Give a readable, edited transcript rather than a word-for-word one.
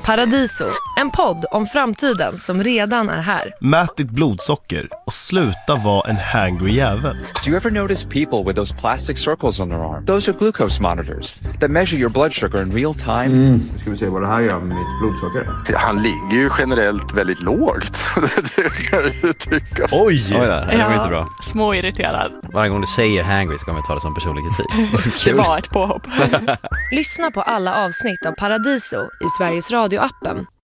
Paradiso, en podd om framtiden som redan är här. Mät ditt blodsocker och sluta vara en hangry jävel. Do you ever notice people with those plastic circles on their arm? Those are glucose monitors that measure your blood sugar in real time. Ska vi se vad det här gör med mitt blodsocker? Han ligger ju generellt väldigt lågt. Det kan jag ju tycka. Oj, det var inte bra. Småirriterad. Varje gång du säger hangry ska vi ta det som personlig kritik. Det var ett påhopp. Lyssna på alla avsnitt av Paradiso i Sveriges Radio-appen